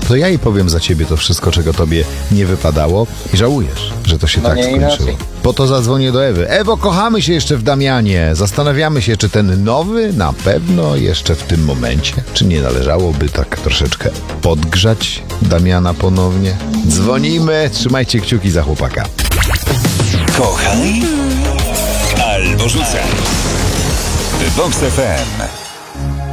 to ja jej powiem za ciebie to wszystko, czego tobie nie wypadało i żałujesz, że to się tak nie skończyło. inaczej. Po to zadzwonię do Ewy. Ewo, kochamy się jeszcze w Damianie. Zastanawiamy się, czy ten nowy na pewno jeszcze w tym momencie, czy nie należałoby tak troszeczkę podgrzać Damiana ponownie. Dzwonimy, trzymajcie kciuki za chłopaka. Kochaj albo rzucaj. Vox FM.